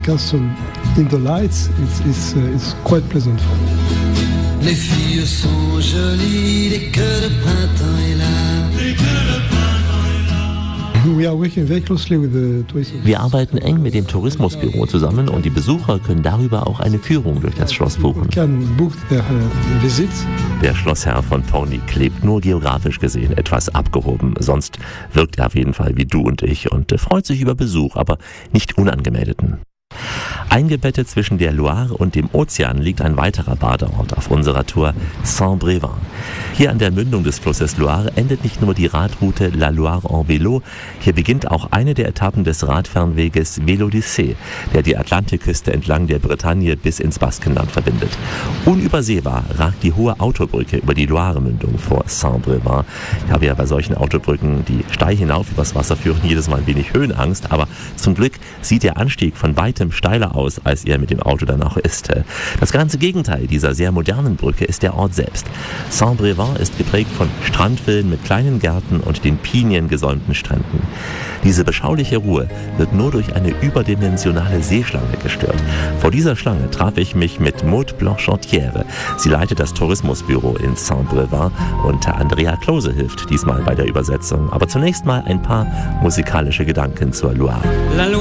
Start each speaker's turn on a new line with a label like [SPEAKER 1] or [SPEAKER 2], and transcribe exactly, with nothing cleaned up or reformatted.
[SPEAKER 1] Castle in the lights, it's, it's, uh, it's quite pleasant for me.
[SPEAKER 2] Les filles sont jolies, dès que le printemps est là. Dès que le printemps est là.
[SPEAKER 1] We are working very closely with the tourism.
[SPEAKER 3] Wir arbeiten eng mit dem Tourismusbüro zusammen und die Besucher können darüber auch eine Führung durch das Schloss buchen.
[SPEAKER 1] Can book their uh, visits.
[SPEAKER 3] Der Schlossherr von Pony klebt nur geografisch gesehen etwas abgehoben. Sonst wirkt er auf jeden Fall wie du und ich und freut sich über Besuch, aber nicht unangemeldeten. Eingebettet zwischen der Loire und dem Ozean liegt ein weiterer Badeort auf unserer Tour, Saint-Brévin. Hier an der Mündung des Flusses Loire endet nicht nur die Radroute La Loire en Vélo, hier beginnt auch eine der Etappen des Radfernweges Vélodyssée, der die Atlantikküste entlang der Bretagne bis ins Baskenland verbindet. Unübersehbar ragt die hohe Autobrücke über die Loire-Mündung vor Saint-Brévin. Ich habe ja bei solchen Autobrücken, die steil hinauf übers Wasser führen, jedes Mal ein wenig Höhenangst, aber zum Glück sieht der Anstieg von weitem steiler aus, als er mit dem Auto dann auch ist. Das ganze Gegenteil dieser sehr modernen Brücke ist der Ort selbst. Saint-Brévin ist geprägt von Strandvillen mit kleinen Gärten und den piniengesäumten Stränden. Diese beschauliche Ruhe wird nur durch eine überdimensionale Seeschlange gestört. Vor dieser Schlange traf ich mich mit Maud Blanchantière. Sie leitet das Tourismusbüro in Saint-Brévin und Andrea Klose hilft diesmal bei der Übersetzung. Aber zunächst mal ein paar musikalische Gedanken zur Loire.